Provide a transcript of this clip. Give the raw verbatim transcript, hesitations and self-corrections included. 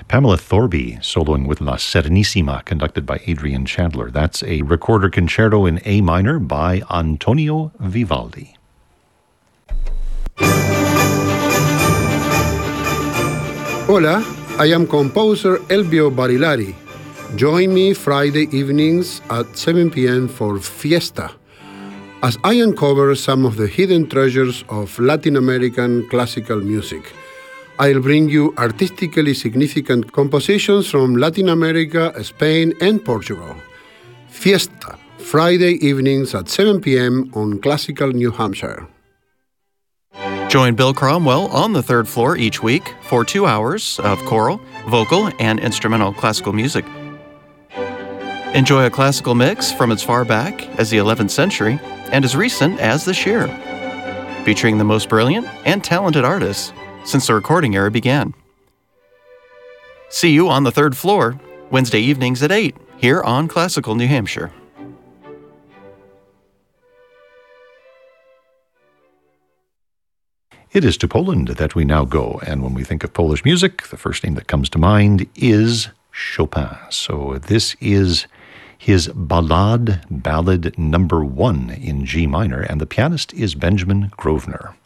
Pamela Thorby soloing with La Serenissima, conducted by Adrian Chandler. That's a recorder concerto in A minor by Antonio Vivaldi. Hola, I am composer Elvio Barilari. Join me Friday evenings at seven p.m. for Fiesta, as I uncover some of the hidden treasures of Latin American classical music. I'll bring you artistically significant compositions from Latin America, Spain, and Portugal. Fiesta, Friday evenings at seven p.m. on Classical New Hampshire. Join Bill Cromwell on the third floor each week for two hours of choral, vocal, and instrumental classical music. Enjoy a classical mix from as far back as the eleventh century and as recent as this year, featuring the most brilliant and talented artists since the recording era began. See you on the third floor, Wednesday evenings at eight, here on Classical New Hampshire. It is to Poland that we now go, and when we think of Polish music, the first name that comes to mind is Chopin. So this is his Ballade, Ballad number one in G minor, and the pianist is Benjamin Grosvenor.